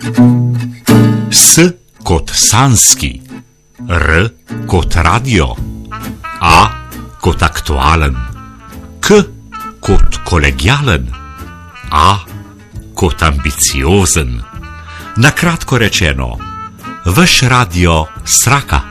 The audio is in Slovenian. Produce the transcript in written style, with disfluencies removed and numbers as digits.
S kot sanski, R kot radio, A kot aktualen, K kot kolegialen, A kot ambiciozen. Na kratko rečeno, vaš radio Sraka.